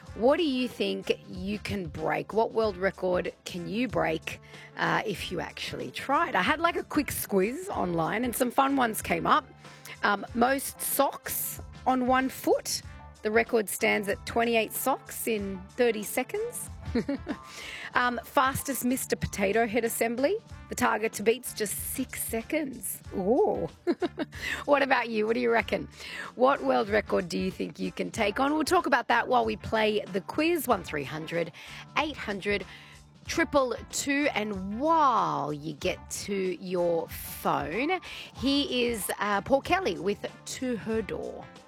What do you think you can break? What world record can you break if you actually tried? I had like a quick squiz online and some fun ones came up. Most socks on one foot. The record stands at 28 socks in 30 seconds. Fastest Mr. Potato Head assembly. The target to beat's just 6 seconds. Ooh. What about you? What do you reckon? What world record do you think you can take on? We'll talk about that while we play the quiz. 1300 800 222. And while you get to your phone, here is Paul Kelly with To Her Door.